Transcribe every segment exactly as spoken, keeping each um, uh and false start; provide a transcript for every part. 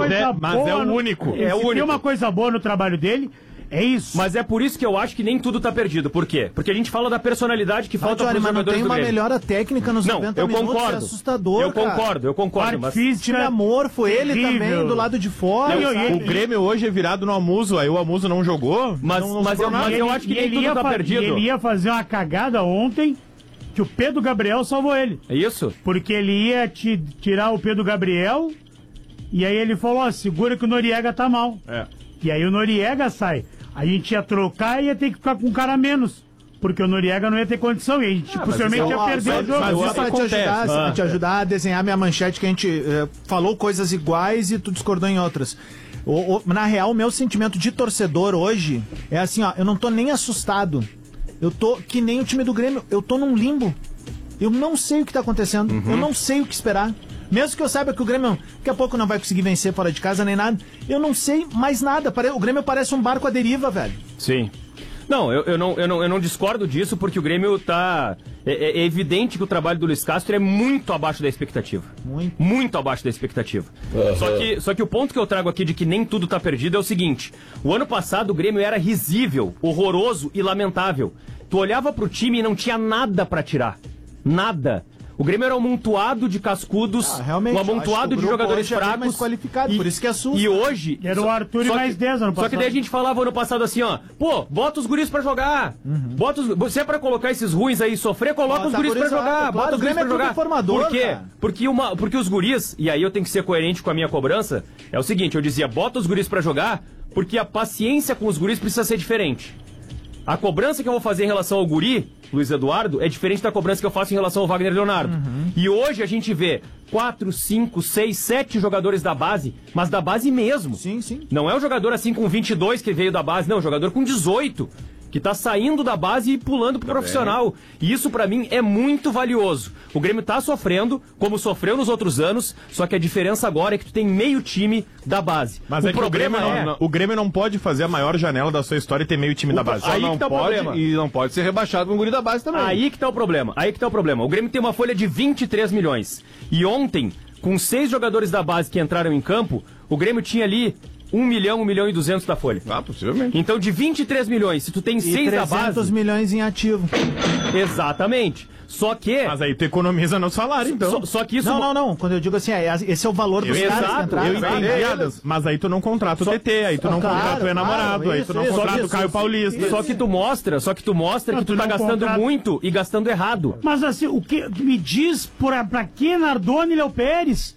Mas é, mas é o no, único. É é o único. Tem uma coisa boa no trabalho dele, é isso. Mas é por isso que eu acho que nem tudo tá perdido. Por quê? Porque a gente fala da personalidade que falta Johnny, pros mas não jogadores tem do uma Grêmio. melhora técnica nos não, noventa eu minutos, concordo. é assustador, Eu cara. concordo, eu concordo. Mas Time amorfo, ele terrível. também do lado de fora. Não, sabe? o Grêmio hoje é virado no Amuso, aí o Amuso não jogou. Mas, não, não mas, eu, mas E eu ele- acho que e nem ele tudo ia tá fa- perdido. e Ele ia fazer uma cagada ontem que o Pedro Gabriel salvou ele. É isso? Porque ele ia te tirar o Pedro Gabriel e aí ele falou, ó, segura que o Noriega tá mal. É. E aí o Noriega sai. A gente ia trocar e ia ter que ficar com um cara a menos. Porque o Noriega não ia ter condição e a gente possivelmente Ó, ia ó, perder só- o jogo. Mas isso só pra te acontece. ajudar, Ah. pra te ajudar a desenhar minha manchete, que a gente eh, falou coisas iguais e tu discordou em outras. O- o- na real, o meu sentimento de torcedor hoje é assim, ó, eu não tô nem assustado. Eu tô que nem o time do Grêmio, eu tô num limbo. Eu não sei o que tá acontecendo, Uhum. eu não sei o que esperar. Mesmo que eu saiba que o Grêmio daqui a pouco não vai conseguir vencer fora de casa nem nada, eu não sei mais nada. Pare- O Grêmio parece um barco à deriva, velho. Sim. Não eu, eu não, eu não, eu não discordo disso, porque o Grêmio tá... É, é evidente que o trabalho do Luiz Castro é muito abaixo da expectativa. Muito. Muito abaixo da expectativa. Só, que, só que o ponto que eu trago aqui de que nem tudo tá perdido é o seguinte. O ano passado o Grêmio era risível, horroroso e lamentável. Tu olhava pro time e não tinha nada pra tirar. Nada. O Grêmio era um amontoado de cascudos, Ah, realmente, um eu acho amontoado que o de grupo jogadores hoje é bem fracos. mais qualificado, por isso que assusta. E hoje... Era o Arthur e só mais que- dez ano Só que passado. daí a gente falava ano passado assim, ó, pô, bota os guris pra jogar. Bota os, se é pra colocar esses ruins aí sofrer, coloca Bota os guris pra guris, jogar. claro, Bota o os guris Grêmio pra é clube jogar. formador, Por quê? cara. Porque, uma, porque os guris, e aí eu tenho que ser coerente com a minha cobrança, é o seguinte, eu dizia, bota os guris pra jogar, porque a paciência com os guris precisa ser diferente. A cobrança que eu vou fazer em relação ao guri, Luiz Eduardo, é diferente da cobrança que eu faço em relação ao Wagner Leonardo. Uhum. E hoje a gente vê quatro, cinco, seis, sete jogadores da base, mas da base mesmo. Sim, sim. Não é um jogador assim com vinte e dois que veio da base, não, é um jogador com dezoito, que tá saindo da base e pulando pro profissional. E isso pra mim é muito valioso. O Grêmio tá sofrendo, como sofreu nos outros anos, só que a diferença agora é que tu tem meio time da base. Mas o é que o Grêmio, problema não, é... não- o Grêmio não pode fazer a maior janela da sua história e ter meio time da base. aí não que tá o pode, problema. e não pode ser rebaixado com o guri da base também. Aí que tá o problema. Aí que tá o problema. O Grêmio tem uma folha de vinte e três milhões. E ontem, com seis jogadores da base que entraram em campo, o Grêmio tinha ali um milhão, um milhão e duzentos da folha. Ah, possivelmente. Então, de vinte e três milhões, se tu tem E seis da trezentos base... milhões em ativo. Exatamente. Só que... Mas aí tu economiza no salário, então. Só, só que isso... Não, não, não. Quando eu digo assim, é, esse é o valor dos Eu, caras exato, que entraram. eu entendi, né? Adams, mas aí tu não contrata o T T, aí tu não Claro, contrata o claro, enamorado, aí tu isso, não isso, contrata isso, o Caio isso, Paulista. Só que tu mostra, só que tu mostra Não, que tu tu tá não gastando contrata- muito e gastando errado. Mas assim, o que me diz pra, pra que Nardoni e Léo Pérez?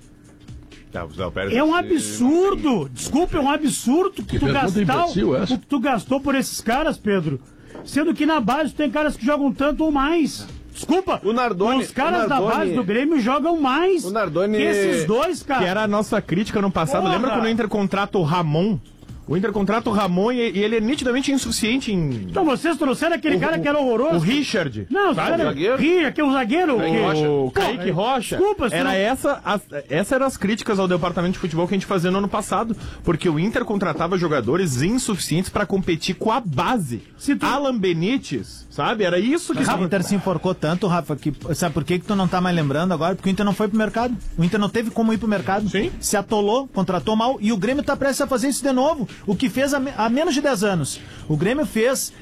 Tá, o Zé Pérez É um deve ser- absurdo. Desculpa, é um absurdo que, Que tu pergunta gastar imbecil essa? o que tu gastou por esses caras, Pedro. Sendo que na base tem caras que jogam tanto ou mais. Desculpa. O Nardoni- Os caras o da Nardoni- base do Grêmio jogam mais O Nardoni- que esses dois, cara. Que era a nossa crítica no passado. Porra! Lembra quando o Inter contrata o Ramon? O Inter contrata o Ramon e, e ele é nitidamente insuficiente em... Então vocês trouxeram aquele cara que era horroroso. O Richard. Não, sabe? cara, zagueiro? Ri, aquele zagueiro. Kaique que- Rocha. O Pô, Kaique Rocha. Desculpa, se era não- essa, as, essa eram as críticas ao departamento de futebol que a gente fazia no ano passado, porque o Inter contratava jogadores insuficientes pra competir com a base. Se tu- Alan Benítez, sabe? Era isso que... Mas o Inter se enforcou tanto, Rafa, que sabe por que, que tu não tá mais lembrando agora? Porque o Inter não foi pro mercado. O Inter não teve como ir pro mercado. Sim. Se atolou, contratou mal. E o Grêmio tá prestes a fazer isso de novo. O que fez há, me- há menos de dez anos. O Grêmio fez